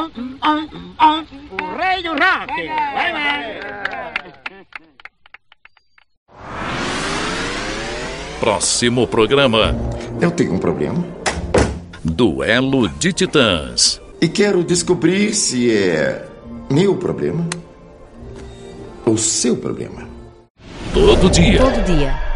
O rei do rock. Vai, vai. Próximo programa. Eu tenho um problema. Duelo de Titãs. E quero descobrir se é meu problema ou seu problema. Todo dia. Todo dia.